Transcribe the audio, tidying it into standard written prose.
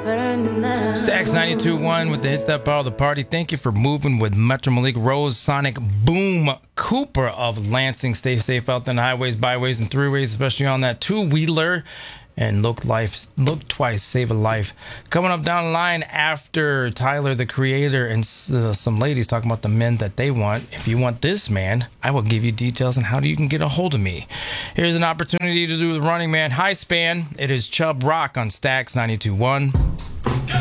Stacks 92.1 with the hits that power the party. Thank you for moving with Metro Malik Rose, Sonic Boom Cooper of Lansing. Stay safe out there on the highways, byways, and throughways, especially on that two-wheeler. And look twice, save a life. Coming up down the line after Tyler, the Creator, and some ladies talking about the men that they want. If you want this man, I will give you details on how you can get a hold of me. Here's an opportunity to do the Running Man High Span. It is Chubb Rock on Stacks 92.1.